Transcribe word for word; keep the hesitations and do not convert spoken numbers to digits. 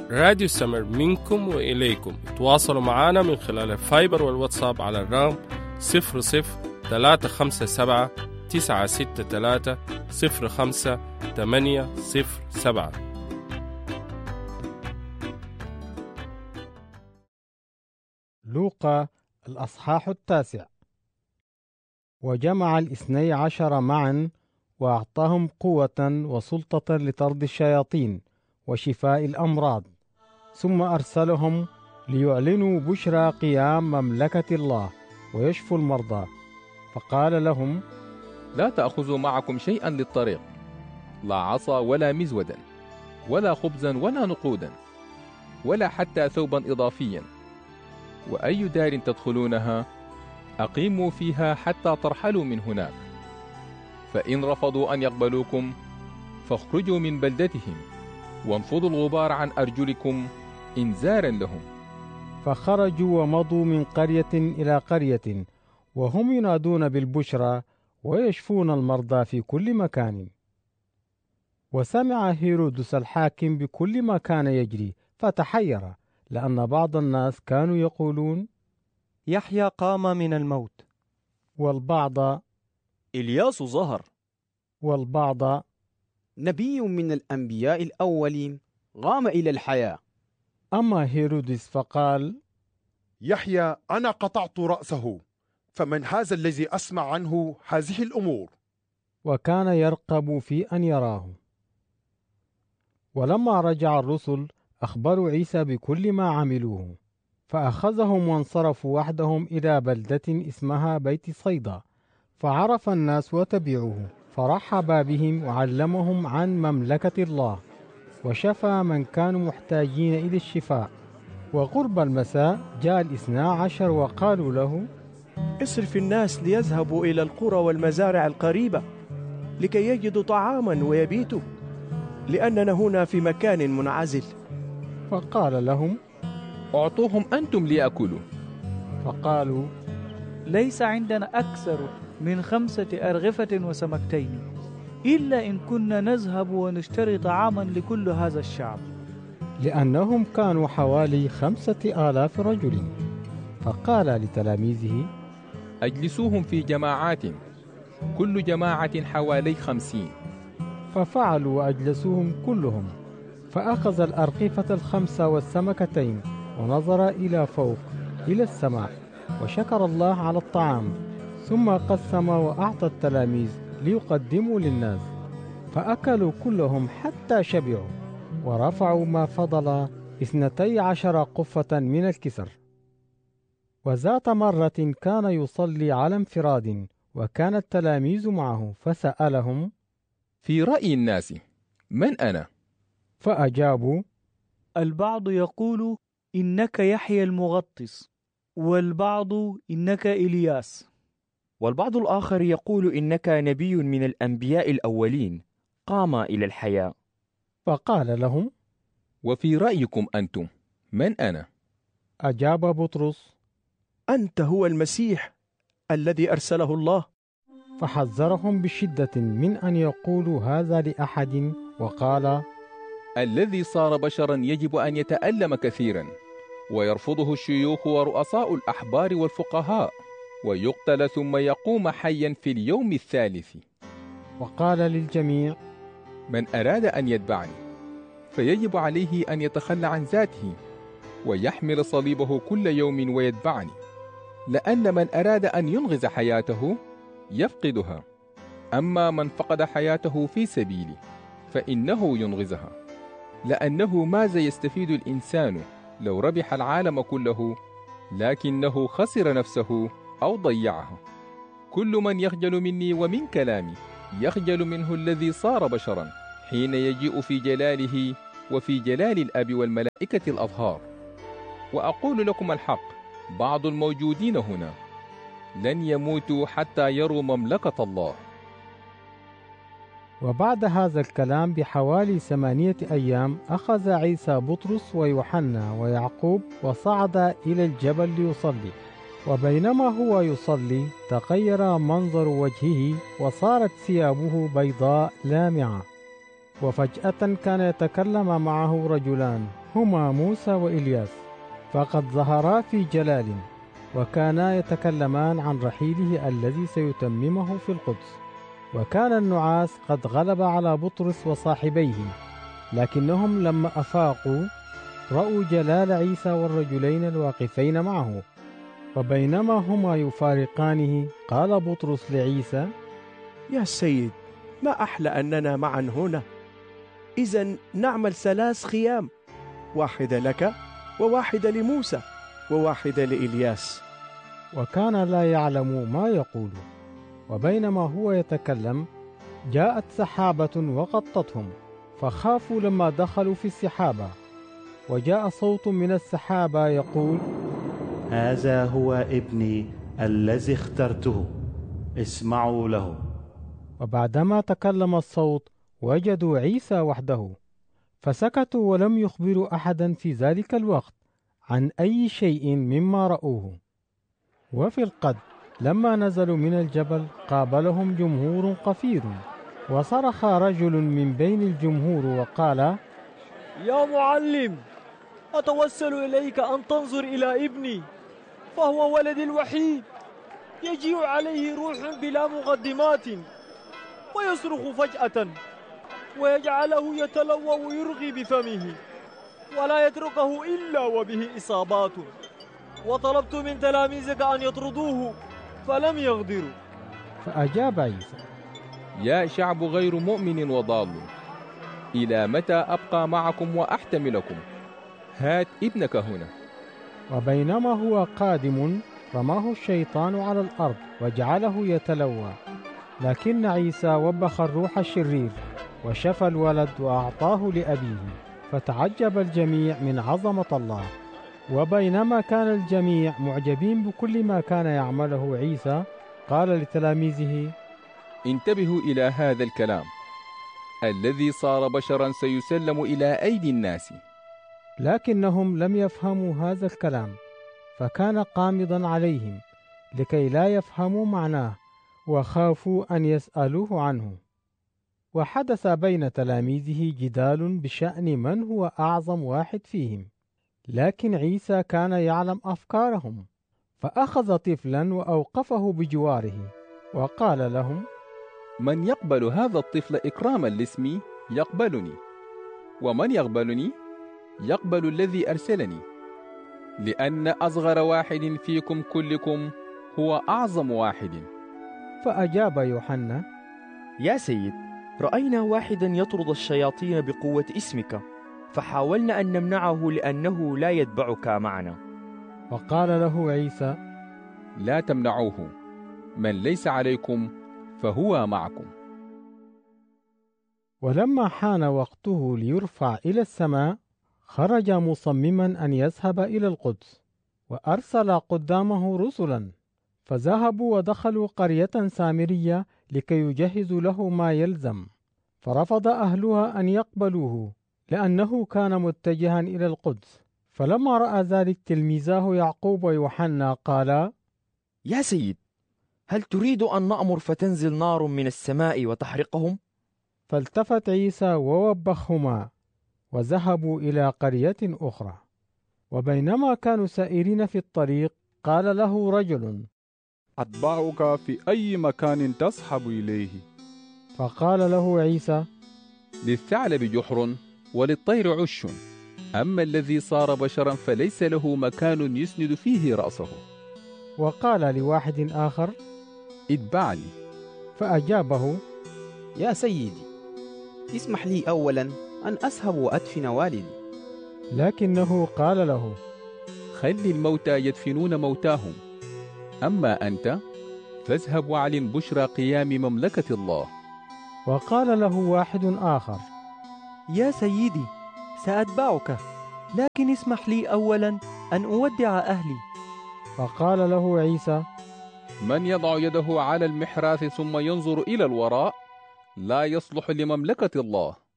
راديو سمر منكم وإليكم. تواصلوا معنا من خلال الفايبر والواتساب على الرقم صفر صفر ثلاثة خمسة سبعة تسعة ستة ثلاثة صفر خمسة ثمانية صفر سبعة. لوقا الأصحاح التاسع. وجمع الاثني عشر معا وأعطاهم قوة وسلطة لطرد الشياطين وشفاء الأمراض، ثم أرسلهم ليعلنوا بشرى قيام مملكة الله ويشفوا المرضى. فقال لهم: لا تأخذوا معكم شيئا للطريق، لا عصا ولا مزودا ولا خبزا ولا نقودا ولا حتى ثوبا إضافيا، وأي دار تدخلونها أقيموا فيها حتى ترحلوا من هناك. فإن رفضوا أن يقبلوكم فاخرجوا من بلدتهم وانفضوا الغبار عن أرجلكم إنذارا لهم. فخرجوا ومضوا من قرية إلى قرية وهم ينادون بالبشرى ويشفون المرضى في كل مكان. وسمع هيرودس الحاكم بكل ما كان يجري فتحير، لأن بعض الناس كانوا يقولون: يحيى قام من الموت، والبعض: إلياس ظهر، والبعض: نبي من الأنبياء الأولين قام إلى الحياة. أما هيرودس فقال: يحيى أنا قطعت رأسه، فمن هذا الذي أسمع عنه هذه الأمور؟ وكان يرقب في أن يراه. ولما رجع الرسل أخبروا عيسى بكل ما عملوه، فأخذهم وانصرفوا وحدهم إلى بلدة اسمها بيت صيدا، فعرف الناس وتبعوه، فرحب بهم وعلمهم عن مملكة الله، وشفى من كانوا محتاجين إلى الشفاء. وقرب المساء جاء الاثنى عشر وقالوا له: اصرف الناس ليذهبوا إلى القرى والمزارع القريبة لكي يجدوا طعاما ويبيتوا، لأننا هنا في مكان منعزل. فقال لهم: أعطوهم أنتم ليأكلوا. فقالوا: ليس عندنا أكثر من خمسة أرغفة وسمكتين، إلا إن كنا نذهب ونشتري طعاما لكل هذا الشعب، لأنهم كانوا حوالي خمسة آلاف رجل. فقال لتلاميذه: أجلسوهم في جماعات، كل جماعة حوالي خمسين. ففعلوا وأجلسوهم كلهم. فأخذ الأرغفة الخمسة والسمكتين ونظر إلى فوق إلى السماء وشكر الله على الطعام، ثم قسم وأعطى التلاميذ ليقدموا للناس، فأكلوا كلهم حتى شبعوا، ورفعوا ما فضل اثنتي عشر قفة من الكسر. وذات مرة كان يصلي على انفراد، وكان التلاميذ معه، فسألهم: في رأي الناس من أنا؟ فأجابوا: البعض يقول إنك يحيى المغطس، والبعض إنك إلياس، والبعض الآخر يقول إنك نبي من الأنبياء الأولين قام إلى الحياة. فقال لهم: وفي رأيكم أنتم من أنا؟ أجاب بطرس: أنت هو المسيح الذي أرسله الله. فحذرهم بشدة من أن يقولوا هذا لأحد، وقال: الذي صار بشرا يجب أن يتألم كثيرا، ويرفضه الشيوخ ورؤساء الأحبار والفقهاء، ويقتل ثم يقوم حيا في اليوم الثالث. وقال للجميع: من أراد أن يتبعني فيجب عليه أن يتخلى عن ذاته ويحمل صليبه كل يوم ويتبعني، لأن من أراد أن ينغز حياته يفقدها، أما من فقد حياته في سبيلي فإنه ينغزها. لأنه ماذا يستفيد الإنسان لو ربح العالم كله لكنه خسر نفسه أو ضيعها؟ كل من يخجل مني ومن كلامي يخجل منه الذي صار بشرا حين يجيء في جلاله وفي جلال الأب والملائكة الأطهار. وأقول لكم الحق، بعض الموجودين هنا لن يموتوا حتى يروا مملكة الله. وبعد هذا الكلام بحوالي ثمانية أيام أخذ عيسى بطرس ويوحنا ويعقوب وصعد إلى الجبل ليصلي. وبينما هو يصلي تغير منظر وجهه وصارت ثيابه بيضاء لامعة. وفجأة كان يتكلم معه رجلان هما موسى وإلياس، فقد ظهرا في جلال، وكانا يتكلمان عن رحيله الذي سيتممه في القدس. وكان النعاس قد غلب على بطرس وصاحبيه، لكنهم لما أفاقوا رأوا جلال عيسى والرجلين الواقفين معه. وبينما هما يفارقانه قال بطرس لعيسى: يا سيد، ما أحلى أننا معا هنا. إذن نعمل ثلاث خيام، واحدة لك وواحدة لموسى وواحدة لإلياس. وكان لا يعلم ما يقول. وبينما هو يتكلم جاءت سحابة وغطتهم، فخافوا لما دخلوا في السحابة. وجاء صوت من السحابة يقول: هذا هو ابني الذي اخترته، اسمعوا له. وبعدما تكلم الصوت وجدوا عيسى وحده، فسكتوا ولم يخبروا أحدا في ذلك الوقت عن أي شيء مما رأوه. وفي الغد لما نزلوا من الجبل قابلهم جمهور قفير، وصرخ رجل من بين الجمهور وقال: يا معلم، أتوسل إليك أن تنظر إلى ابني، فهو ولدي الوحيد، يجيء عليه روح بلا مقدمات ويصرخ فجأة ويجعله يتلوى ويرغي بفمه ولا يتركه إلا وبه إصابات، وطلبت من تلاميذك أن يطردوه فلم يقدروا. فأجاب عيسى: يا شعب غير مؤمن وضال، إلى متى أبقى معكم وأحتملكم؟ هات ابنك هنا. وبينما هو قادم رماه الشيطان على الأرض وجعله يتلوى، لكن عيسى وبخ الروح الشرير وشفى الولد وأعطاه لأبيه، فتعجب الجميع من عظمة الله. وبينما كان الجميع معجبين بكل ما كان يعمله عيسى، قال لتلاميذه: انتبهوا إلى هذا الكلام، الذي صار بشرا سيسلم إلى أيدي الناس. لكنهم لم يفهموا هذا الكلام، فكان قامضا عليهم لكي لا يفهموا معناه، وخافوا أن يسألوه عنه. وحدث بين تلاميذه جدال بشأن من هو أعظم واحد فيهم، لكن عيسى كان يعلم أفكارهم، فأخذ طفلا وأوقفه بجواره وقال لهم: من يقبل هذا الطفل إكراما لاسمي يقبلني، ومن يقبلني يقبل الذي أرسلني، لأن أصغر واحد فيكم كلكم هو أعظم واحد. فأجاب يوحنا: يا سيد، رأينا واحدا يطرد الشياطين بقوة اسمك، فحاولنا أن نمنعه لأنه لا يتبعك معنا. وقال له عيسى: لا تمنعوه، من ليس عليكم فهو معكم. ولما حان وقته ليرفع إلى السماء، خرج مصمما أن يذهب إلى القدس، وأرسل قدامه رسلا، فذهبوا ودخلوا قرية سامرية لكي يجهزوا له ما يلزم. فرفض أهلها أن يقبلوه لأنه كان متجها إلى القدس. فلما رأى ذلك تلميذاه يعقوب ويوحنا قالا: يا سيد، هل تريد أن نأمر فتنزل نار من السماء وتحرقهم؟ فالتفت عيسى ووبخهما، وذهبوا إلى قرية أخرى. وبينما كانوا سائرين في الطريق قال له رجل: أتبعك في أي مكان تصحب إليه. فقال له عيسى: للثعلب جحر وللطير عش، أما الذي صار بشرا فليس له مكان يسند فيه رأسه. وقال لواحد آخر: اتبعني. فأجابه: يا سيدي، اسمح لي أولا أن أذهب وأدفن والدي. لكنه قال له: خلي الموتى يدفنون موتاهم، أما أنت فاذهب واعلن بشرى قيام مملكة الله. وقال له واحد آخر: يا سيدي، سأتبعك، لكن اسمح لي أولا أن أودع أهلي. فقال له عيسى: من يضع يده على المحراث ثم ينظر إلى الوراء لا يصلح لمملكة الله.